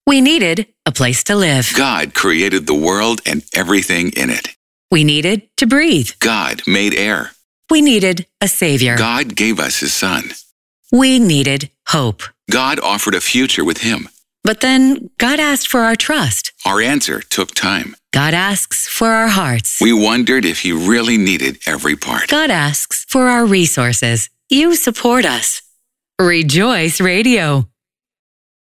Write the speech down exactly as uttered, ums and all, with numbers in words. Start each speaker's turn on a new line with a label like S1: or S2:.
S1: We needed a place to live.
S2: God created the world and everything in it.
S1: We needed to breathe.
S2: God made air.
S1: We needed a savior.
S2: God gave us his son.
S1: We needed hope.
S2: God offered a future with him.
S1: But then God asked for our trust.
S2: Our answer took time.
S1: God asks for our hearts.
S2: We wondered if he really needed every part.
S1: God asks for our resources. You support us. Rejoice Radio.